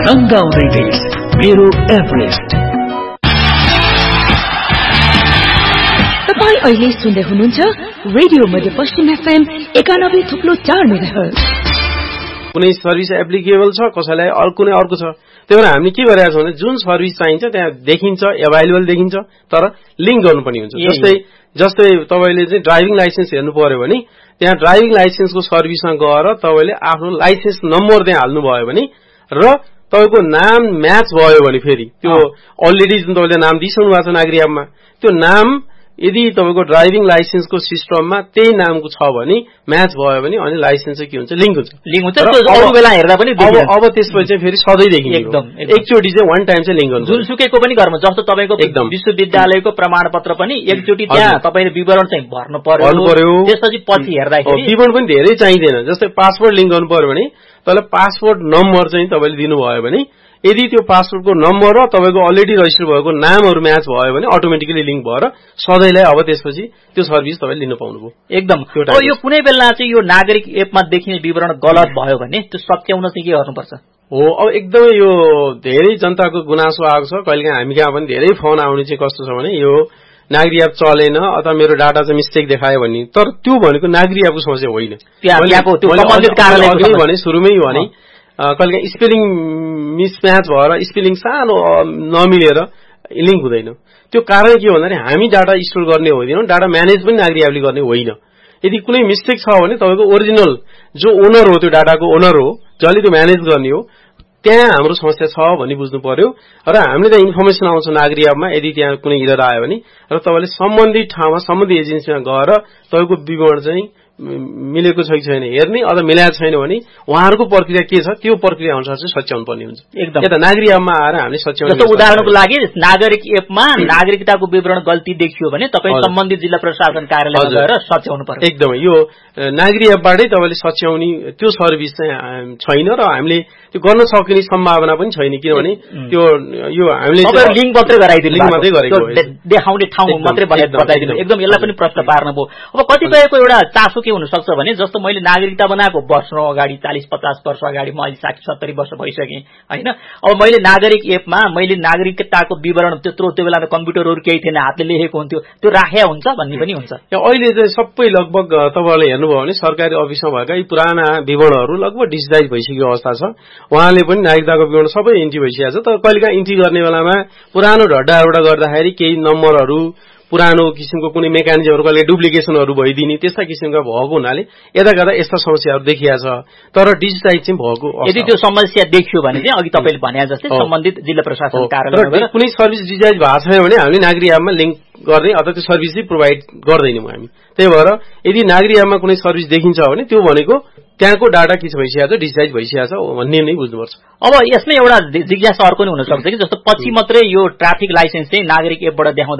रंगाउँदै देश मेरो एभरेस्ट। तपाईं अहिले सुन्दै हुनुहुन्छ रेडियो मध्यपश्चिम FM 91.4 मेगाहर्ज। कुनै सर्भिस एप्लिकेबल छ, कसैलाई कुनै अर्को छ। त्यही भएर हामीले के गरेका छौँ भने जुन सर्भिस चाहिन्छ त्यहाँ देखिन्छ, एभाइलेबल देखिन्छ, तर लिङ्क गर्नुपर्ने हुन्छ। जस्तै तपाईले चाहिँ ड्राइभिङ लाइसेन्स हेर्नु पर्यो भने त्यहाँ ड्राइभिङ लाइसेन्सको सर्भिसमा गएर तपाईले आफ्नो लाइसेन्स नम्बर त्यहाँ हाल्नु भयो भने र तपाईको नाम म्याच भयो भने फेरि त्यो अलरेडी जुन तपाईले नाम दिइसक्नु भएको छ नागरिक एपमा त्यो नाम यदि तपाईको ड्राइभिङ लाइसेन्सको सिस्टममा त्यही नामको छ भने म्याच भयो भने अनि लाइसेन्स चाहिँ के हुन्छ, लिङ्क हुन्छ। अरू बेला हेर्दा पनि अब त्यसपछि चाहिँ फेरि सधैँ देखिन्छ। एकदम एकचोटि चाहिँ वान टाइम चाहिँ लिङ्क हुन्छ। जुनसुकैको पनि घरमा जस्तो तपाईको एकदम विश्वविद्यालयको प्रमाणपत्र पनि एकचोटि त्यहाँ तपाईले विवरण चाहिँ भर्नु पर्यो। त्यसपछि पछि हेर्दाखेरि विवरण पनि धेरै चाहिँदैन। जस्तै पासपोर्ट लिङ्क गर्नु पर्यो भने तपाईले पासपोर्ट नम्बर चाहिँ तपाईले दिनुभयो भने यदि त्यो पासपोर्टको नम्बर र तपाईको अलरेडी रजिस्टर भएको नामहरू म्याच भयो भने अटोमेटिकली लिङ्क भएर सधैँलाई अब त्यसपछि त्यो सर्भिस तपाईले लिन पाउनुभयो। एकदम। यो कुनै बेला चाहिँ यो नागरिक एपमा देखिने विवरण गलत भयो भने त्यो सच्याउन चाहिँ के गर्नुपर्छ? हो, अब एकदमै यो धेरै जनताको गुनासो आएको छ। कहिलेकाहीँ हामी कहाँ पनि धेरै फोन आउने चाहिँ कस्तो छ भने यो नागरिक एप चलेन अथवा मेरो डाटा चाहिँ मिस्टेक देखायो भने, तर त्यो भनेको नागरिक एपको समस्या होइन। भने सुरुमै भने कहिलेकाहीँ स्पेलिङ मिसम्याच भएर स्पेलिङ सानो नमिलेर लिङ्क हुँदैन। त्यो कारण के हो भन्दाखेरि हामी डाटा स्टोर गर्ने होइनौँ, डाटा म्यानेज पनि नागरिक एपले गर्ने होइन। यदि कुनै मिस्टेक छ भने तपाईँको ओरिजिनल जो ओनर हो, त्यो डाटाको ओनर हो, जसले त्यो म्यानेज गर्ने हो, त्यहाँ हाम्रो समस्या छ भन्ने बुझ्नु पर्यो। र हामीले त्यहाँ इन्फर्मेसन आउँछ नागरिक एपमा यदि त्यहाँ कुनै इरर आयो भने, र तपाईँले सम्बन्धित ठाउँमा सम्बन्धित एजेन्सीमा गएर तपाईँको विवरण चाहिँ मिलेको छ कि छैन हेर्ने, अथवा मिलाएको छैन भने उहाँहरूको प्रक्रिया के छ त्यो प्रक्रिया अनुसार चाहिँ सच्याउनु पर्ने हुन्छ। एकदम। यता नागरिक एपमा आएर हामीले सच्याउनु। जस्तो उदाहरणको लागि नागरिक एपमा नागरिकताको विवरण गल्ती देखियो भने तपाईँ सम्बन्धित जिल्ला प्रशासन कार्यालयमा गएर सच्याउनु पर्छ। एकदमै। यो नागरिक एपबाटै तपाईँले सच्याउने त्यो सर्भिस चाहिँ छैन र हामीले त्यो गर्न सकिने सम्भावना पनि छैन। किनभने त्यो यो हामीले लिङ्क मात्रै गराइदिनु, लिङ्क मात्रै गरेको देखाउने ठाउँ मात्रै बताइदिनु। एकदम यसलाई पनि प्रश्न पार्नु भयो। अब कतिपयको एउटा चासो के हुन सक्छ भने जस्तो मैले नागरिकता बनाएको वर्षौं अगाडि 40-50 वर्ष अगाडि म अहिले 60-70 वर्ष भइसकेँ हैन। अब मैले नागरिक एपमा मैले नागरिकताको विवरण त्यत्रो त्यो बेला कम्प्युटरहरू केही थिएन, हातले लेखेको हुन्थ्यो, त्यो राख्या हुन्छ भन्ने पनि हुन्छ। अहिले चाहिँ सबै लगभग तपाईहरुले हेर्नुभयो भने सरकारी अफिसमा भएका यी पुराना विवरणहरू लगभग डिजिटाइज भइसकेको अवस्था छ। उहाँले पनि नागरिकताको विवरण सबै इन्ट्री भइसकेको छ। तर कहिलेकाहीँ इन्ट्री गर्ने बेलामा पुरानो ढड्डाबाट गर्दाखेरि केही नम्बरहरू पुरानो किसिमको कुनै मेकानिजमहरु कहिले डुप्लिकेसनहरु भइदिने त्यस्ता किसिमका भएको हुनाले यता गर्दा यस्ता समस्याहरु देखिया छ। तर डिजिटाइज चाहिँ भएको यदि त्यो समस्या देखियो भने चाहिँ अघि तपाईले भने जस्तै सम्बन्धित जिल्ला प्रशासन कार्यालयमा गएर कुनै सर्भिस डिजिटाइज भएको छैन भने हामीले नागरिक एपमा लिंक गर्ने अथवा त्यो सर्भिस चाहिँ प्रोभाइड गर्दैनौं हामी। त्यही भएर यदि नागरिक एपमा कुनै सर्भिस देखिन्छ भने त्यो भनेको त्यहाँको डाटा के भइसकेको छ, डिजिटाइज भइसकेको छ भन्ने नै बुझ्नुपर्छ। अब यसमै एउटा जिज्ञासा अर्को नि हुन सक्छ कि जस्तो पछि मात्रै यो ट्राफिक लाइसेन्स चाहिँ नागरिक एपबाट देखाउँदा